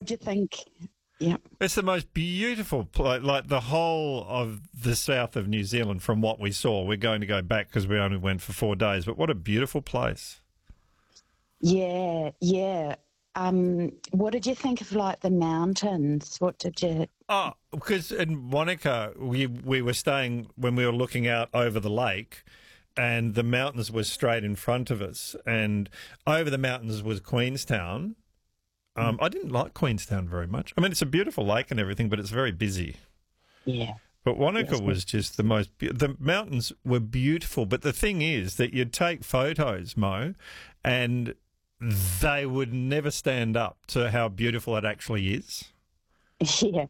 do you think? Yeah. It's the most beautiful place, like the whole of the south of New Zealand from what we saw. We're going to go back because we only went for 4 days, but what a beautiful place. Yeah, yeah. What did you think of like the mountains? What did you? Oh, because in Wanaka, we were staying when we were looking out over the lake and the mountains were straight in front of us and over the mountains was Queenstown. I didn't like Queenstown very much. I mean, it's a beautiful lake and everything, but it's very busy. Yeah. But Wanaka was just the most... The mountains were beautiful, but the thing is that you'd take photos, Mo, and they would never stand up to how beautiful it actually is. Yeah.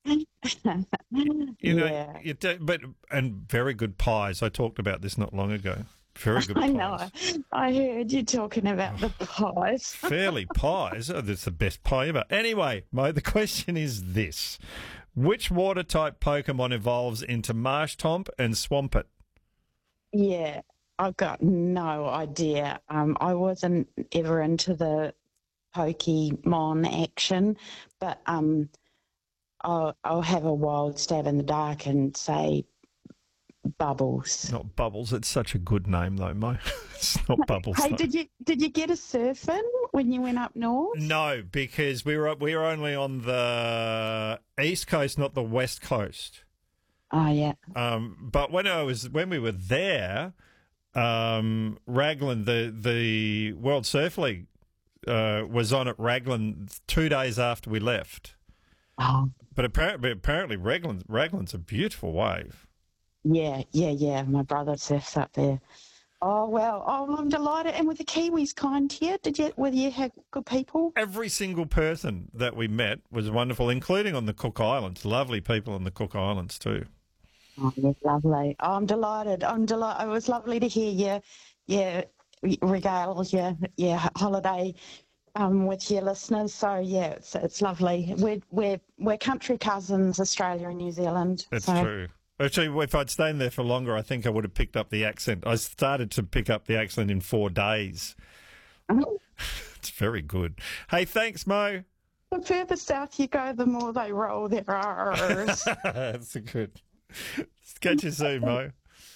You know, and very good pies. I talked about this not long ago. Very good pies. I know. I heard you talking about the pies. Fairly pies. Oh, that's the best pie ever. Anyway, Mo, the question is this. Which water-type Pokemon evolves into Marshtomp and Swampert? Yeah, I've got no idea. I wasn't ever into the Pokemon action, but I'll have a wild stab in the dark and say Bubbles. Not Bubbles. It's such a good name, though, Mo. It's not Bubbles. Hey, though. did you get a surfing when you went up north? No, because we were only on the east coast, not the west coast. Oh yeah. But when we were there, Raglan, the World Surf League, was on at Raglan 2 days after we left. Oh. But apparently Raglan's a beautiful wave. Yeah. My brother surfs up there. Oh, well, I'm delighted. And were the Kiwis kind to you? Were you have good people? Every single person that we met was wonderful, including on the Cook Islands. Lovely people on the Cook Islands too. Oh, that's lovely. Oh, I'm delighted. It was lovely to hear you, regale your holiday with your listeners. So, yeah, it's lovely. We're country cousins, Australia and New Zealand. That's true. Actually, if I'd stayed there for longer, I think I would have picked up the accent. I started to pick up the accent in 4 days. Oh. It's very good. Hey, thanks, Mo. The further south you go, the more they roll their R's. That's good. Catch you soon, Mo.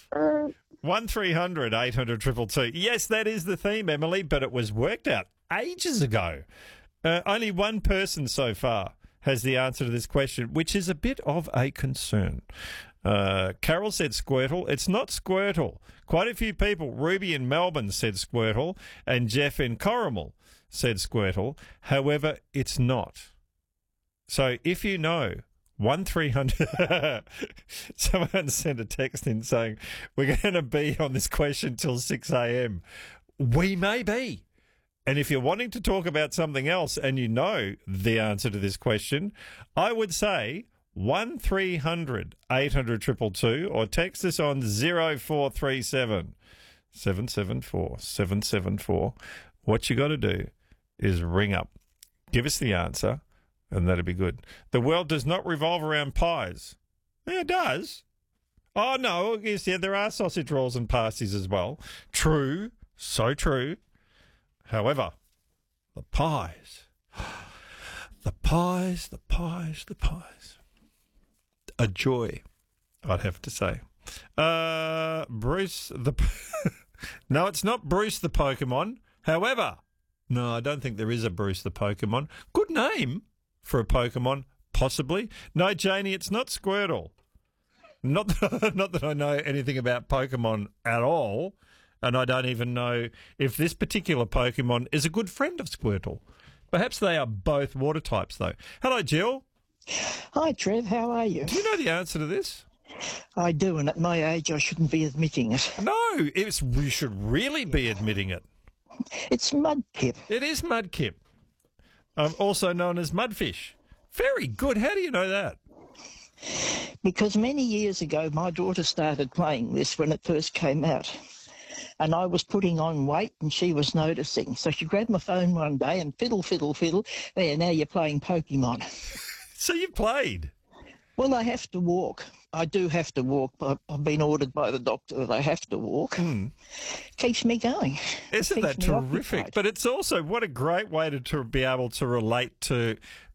1300 800 222. Yes, that is the theme, Emily, but it was worked out ages ago. Only one person so far has the answer to this question, which is a bit of a concern. Carol said Squirtle. It's not Squirtle. Quite a few people, Ruby in Melbourne said Squirtle, and Jeff in Corrimal said Squirtle. However, it's not. So if you know, 1300... Someone sent a text in saying, we're going to be on this question till 6 a.m. We may be. And if you're wanting to talk about something else and you know the answer to this question, I would say 1300 800 222 or text us on 0437 774 774. What you got to do is ring up, give us the answer, and that'd be good. The world does not revolve around pies. Yeah, it does. Oh, no, yes, there are sausage rolls and pasties as well. True, so true. However, the pies, the pies. A joy, I'd have to say. Bruce the... No, it's not Bruce the Pokemon. However, no, I don't think there is a Bruce the Pokemon. Good name for a Pokemon, possibly. No, Janie, it's not Squirtle. Not that I know anything about Pokemon at all, and I don't even know if this particular Pokemon is a good friend of Squirtle. Perhaps they are both water types, though. Hello, Jill. Hi, Trev. How are you? Do you know the answer to this? I do, and at my age, I shouldn't be admitting it. No, you should really be admitting it. It's Mudkip. It is Mudkip, also known as Mudfish. Very good. How do you know that? Because many years ago, my daughter started playing this when it first came out. And I was putting on weight and she was noticing. So she grabbed my phone one day and fiddle. There, now you're playing Pokemon. So you played? Well, I have to walk. I do have to walk. I've been ordered by the doctor that I have to walk. Keeps me going. Isn't that terrific? But it's also, what a great way to be able to relate to